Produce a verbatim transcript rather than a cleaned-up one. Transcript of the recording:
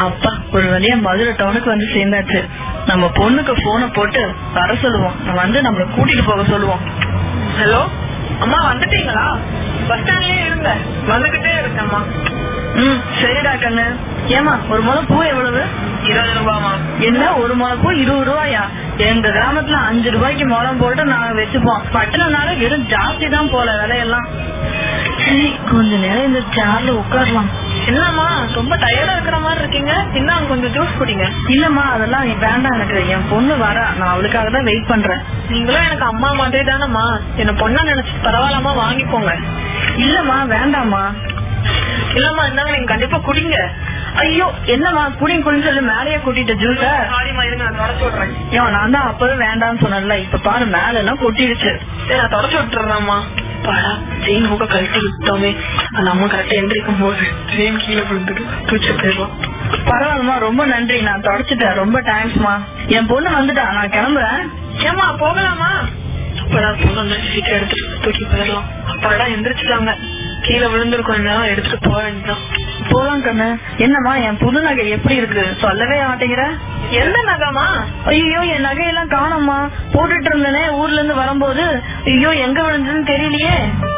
அப்பா ஒரு வழியா மதுரை டவுனுக்கு வந்து சேர்ந்தாச்சு. நம்ம பொண்ணுக்கு போனை போட்டு வர சொல்லுவோம், வந்து நம்மள கூட்டிட்டு போக சொல்லுவோம். ஹலோ அம்மா, வந்துட்டீங்களா? பஸ் ஸ்டாண்ட்லயே இருங்க, வந்துகிட்டே இருக்கேம்மா. ம் சரிடா கண்ணு. ஏமா ஒரு முளை பூ எவ்வளவு? இருபது ரூபாமா. என்ன ஒரு முளை பூ இருபது ரூபாயா? எங்க கிராமத்துல அஞ்சு ரூபாய்க்கு முளம் போட்டு நாங்க வச்சுப்போம். பட்டணம்னால வெறும் ஜாஸ்தி தான் போல விலையெல்லாம். சரி கொஞ்ச நேரம் இந்த சேர்ல உட்காரலாம். என்னம்மா ரொம்ப டயர்டா இருக்கிற மாதிரி இருக்கீங்க, இன்னும் கொஞ்சம் ஜூஸ் குடிங்க. இல்லம்மா அதெல்லாம் வேண்டாம், எனக்கு என் பொண்ணு வர, நான் அவளுக்காக தான் வெயிட் பண்றேன். நீங்களும் எனக்கு அம்மா மாதிரி தானம்மா, என்ன பொண்ணா நினைச்சு பரவாயில்லாம வாங்கிப்போங்க. இல்லம்மா வேண்டாமா. இல்லம்மா இருந்தாங்க, நீங்க கண்டிப்பா குடிங்க. ஐயோ என்னம்மா குடிங்க குடின்னு சொல்லி மேலேயே கூட்டிட்டு ஜூஸ. சாரிம்மா, இருங்க நான் தொடச்சு விடுறேன். ஏன் நான் தான் அப்பவே வேண்டாம்னு சொன்னேன்ல, இப்ப பாரு மேல எல்லாம் கொட்டிடுச்சு. சரி நான் தொடச்சு விட்டுறேன்மா. பாடா செயின் மூக்க கழட்டி விட்டோமே, அந்த அம்மா கரெக்டா எந்திரிக்கும் போது செயின் கீழே விழுந்துட்டு தூச்சு போயிடலாம். பரவாயில்லமா, ரொம்ப நன்றி, நான் தொடச்சிட்டேன், ரொம்ப தேங்க்ஸ்மா. என் பொண்ணு வந்துட்டா, நான் கிளம்புறேன். ஏமா போகலாமா? அப்படா பொண்ணு சீட்டை எடுத்துட்டு தூக்கி போயிடலாம். அப்பாடா எந்திரிச்சுட்டாங்க, கீழே விழுந்திருக்கும், என்ன எடுத்துட்டு போக வேண்டியதான். போலாம் கண்ணு. என்னம்மா என் புது நகை எப்படி இருக்கு, சொல்லவே மாட்டேங்கிற? எந்த நகைமா? ஐயோ என் நகையெல்லாம் காணோம்மா, போட்டுட்டு இருந்தேனே ஊர்ல இருந்து வரும்போது. ஐயோ எங்க விழுந்ததுன்னு தெரியலையே.